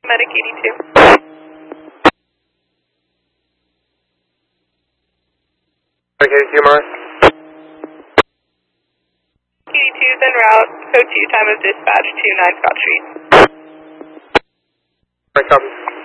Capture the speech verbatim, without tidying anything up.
Medic eighty-two. Medic eighty-two, Mars. eighty-two is en route, code two, time of dispatch to nine Scott Street. Right, copy.